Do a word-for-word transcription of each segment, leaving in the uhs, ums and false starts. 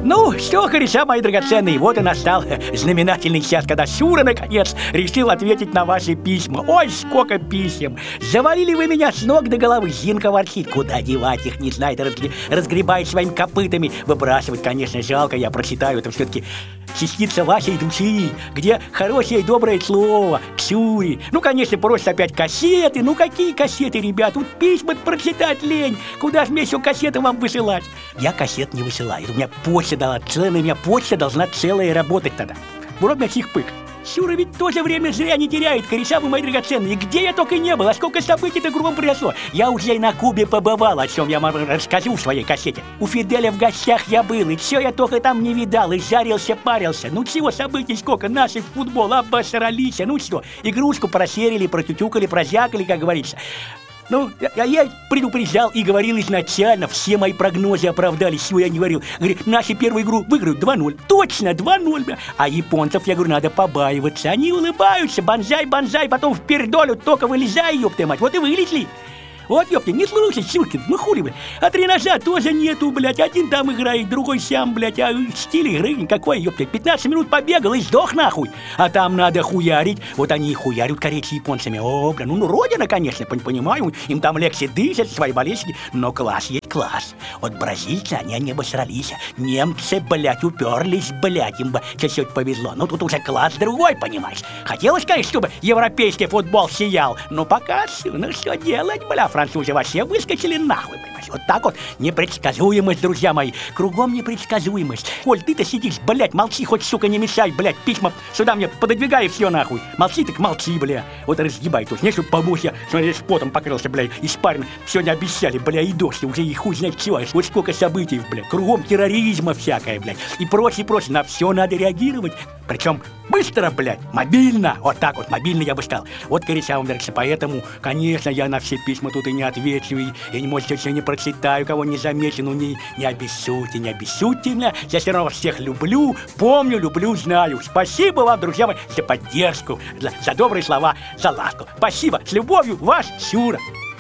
Ну, что, кореша мои драгоценные, вот и настал знаменательный час, когда Шура, наконец, решил ответить на ваши письма. Ой, сколько писем! Завалили вы меня с ног до головы. Зинка ворчит, куда девать их, не знает, разгр... разгребает своими копытами. Выбрасывать, конечно, жалко, я прочитаю, это все-таки частица вашей души, где хорошее и доброе слово к Шуре. Ну, конечно, просто опять кассеты. Ну, какие кассеты, ребят? Тут письма прочитать лень. Куда же мне еще кассеты вам высылать? Я кассет не высылаю. У меня почта дала целая, у меня почта должна целая работать тогда. Вроде чихпык. Шура ведь тоже время зря не теряет, кореша вы мои драгоценные. Где я только не был, а сколько событий-то кругом произошло. Я уже и на Кубе побывал, о чем я вам расскажу в своей кассете. У Фиделя в гостях я был, и все я только там не видал, и жарился, парился. Ну чего событий сколько, наши в футбол обосрались. Ну что, игрушку просерили, протютюкали, прозякали, как говорится. Ну, я, я предупреждал и говорил изначально, все мои прогнозы оправдались, чего я не говорил. Говорит, наши первую игру выиграют два ноль. Точно, два ноль, бля. А японцев, я говорю, надо побаиваться. Они улыбаются, банзай, банзай, потом впердолю, только вылезай, ёпта мать. Вот и вылезли. Вот, ёпта, не слушай, Шуркин, ну хули, блядь. А тренажа тоже нету, блядь. Один там играет, другой сям, блядь. А стиль игры никакой, ёпта. пятнадцать минут побегал и сдох нахуй. А там надо хуярить. Вот они и хуярят, корейцы японцами. О, бля, ну, ну родина, конечно, понимаю. Им там легче дышать, свои болезни. Но класс есть класс. Вот бразильцы, они не обосрались. Немцы, блядь, уперлись, блядь. Им бы чуть-чуть повезло. Ну, тут уже класс другой, понимаешь. Хотелось, конечно, чтобы европейский футбол сиял. Но пока, ну, что делать, бля. Французы вообще выскочили нахуй, понимаешь? Вот так вот. Непредсказуемость, друзья мои. Кругом непредсказуемость. Коль, ты-то сидишь, блядь, молчи, хоть, сука, не мешай, блядь. Письма сюда мне пододвигай, все нахуй. Молчи, так молчи, бля. Вот разъебай тут. Не, чтобы помочь, я, смотри, с потом покрылся, бля, испарен. Сегодня обещали, бля, и дождь, уже и хуй знает чего. Вот сколько событий, бля. Кругом терроризма всякое, блядь. И прочее, прочее. На все надо реагировать. Причем быстро, блядь, мобильно. Вот так вот, мобильно я бы сказал. Вот, кореша вам, дорогие, поэтому, конечно, я на все письма тут и не отвечу, и, и не, может, все не прочитаю, кого не замечу, ну не, не обессудьте, не обессудьте меня. Я все равно всех люблю, помню, люблю, знаю. Спасибо вам, друзья мои, за поддержку, за, за добрые слова, за ласку. Спасибо. С любовью, ваш Шура.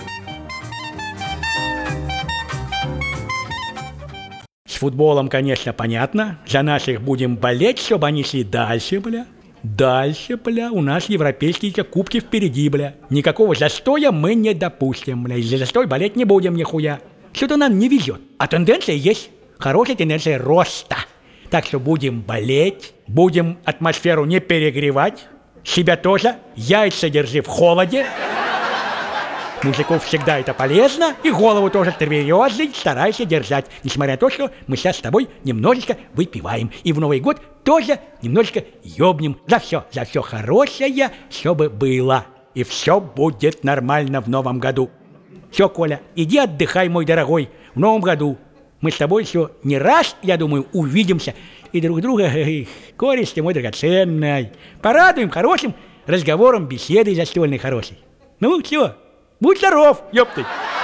С футболом, конечно, понятно. За наших будем болеть, чтобы они шли дальше, бля. Дальше, бля, у нас европейские кубки впереди, бля. Никакого застоя мы не допустим, бля. Из-за застоя болеть не будем нихуя. Что-то нам не везет. А тенденция есть. Хорошая тенденция роста. Так что будем болеть, будем атмосферу не перегревать. Себя тоже. Яйца держи в холоде. Мужиков всегда это полезно, и голову тоже тверезой старайся держать, несмотря на то, что мы сейчас с тобой немножечко выпиваем. И в Новый год тоже немножечко ёбнем. За все, за все хорошее, чтобы было. И все будет нормально в новом году. Все, Коля, иди отдыхай, мой дорогой, в новом году. Мы с тобой еще не раз, я думаю, увидимся. И друг друга, кореш ты мой драгоценный, порадуем хорошим разговором, беседой застольной хорошей. Ну, все. Будь здоров, ёпты!